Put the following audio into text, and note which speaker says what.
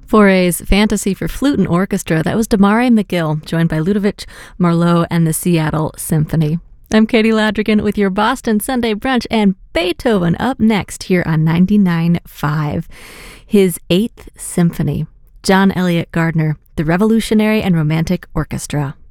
Speaker 1: Fauré's Fantasy for Flute and Orchestra. That was Damare McGill, joined by Ludovic Marleau and the Seattle Symphony. I'm Katie Ladrigan with your Boston Sunday Brunch, and Beethoven up next here on 99.5. His Eighth Symphony, John Elliott Gardner, the Revolutionary and Romantic Orchestra.